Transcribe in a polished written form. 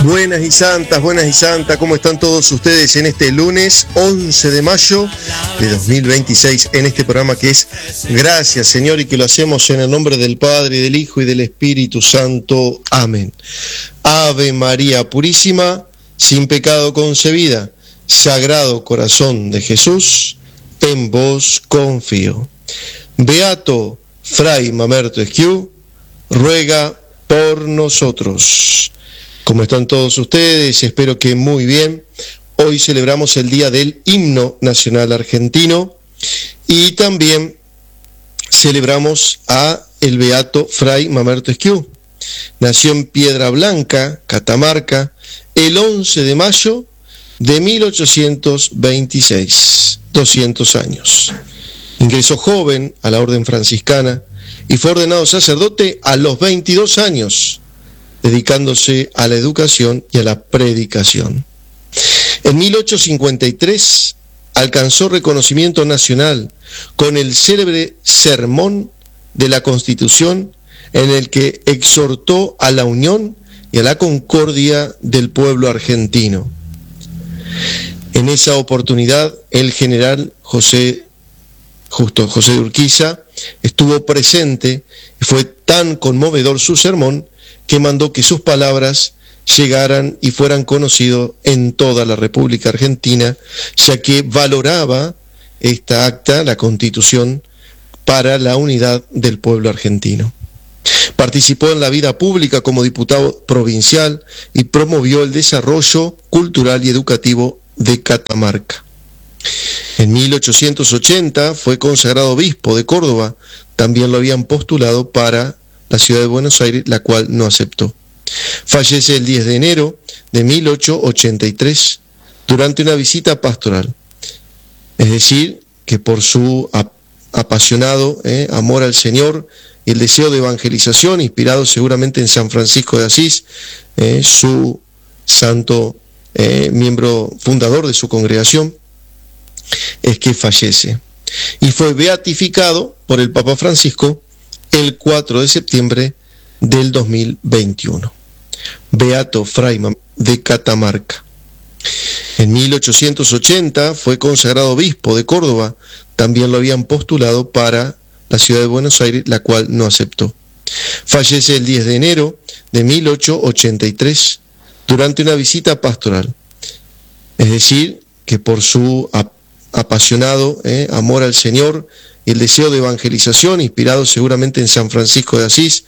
Buenas y santas, ¿cómo están todos ustedes en este lunes 11 de mayo de 2026? En este programa que es Gracias, Señor, y que lo hacemos en el nombre del Padre, del Hijo y del Espíritu Santo. Amén. Ave María Purísima, sin pecado concebida, Sagrado Corazón de Jesús, en vos confío. Beato Fray Mamerto Esquiú, ruega por nosotros. ¿Cómo están todos ustedes? Espero que muy bien. Hoy celebramos el Día del Himno Nacional Argentino y también celebramos a el Beato Fray Mamerto Esquiú. Nació en Piedra Blanca, Catamarca, el 11 de mayo de 1826, 200 años. Ingresó joven a la orden franciscana y fue ordenado sacerdote a los 22 años, dedicándose a la educación y a la predicación. En 1853 alcanzó reconocimiento nacional con el célebre Sermón de la Constitución, en el que exhortó a la unión y a la concordia del pueblo argentino. En esa oportunidad, el general José de Urquiza estuvo presente y fue tan conmovedor su sermón que mandó que sus palabras llegaran y fueran conocidos en toda la República Argentina, ya que valoraba esta acta, la Constitución, para la unidad del pueblo argentino. Participó en la vida pública como diputado provincial y promovió el desarrollo cultural y educativo de Catamarca. En 1880 fue consagrado obispo de Córdoba. También lo habían postulado para la ciudad de Buenos Aires, la cual no aceptó. Fallece el 10 de enero de 1883 durante una visita pastoral. Es decir, que por su apasionado amor al Señor y el deseo de evangelización, inspirado seguramente en San Francisco de Asís, su santo miembro fundador de su congregación, es que fallece. Y fue beatificado por el Papa Francisco el 4 de septiembre del 2021. Beato Fray de Catamarca. En 1880 fue consagrado obispo de Córdoba. También lo habían postulado para la ciudad de Buenos Aires, la cual no aceptó. Fallece el 10 de enero de 1883 durante una visita pastoral. Es decir, que por su apasionado amor al Señor y el deseo de evangelización, inspirado seguramente en San Francisco de Asís,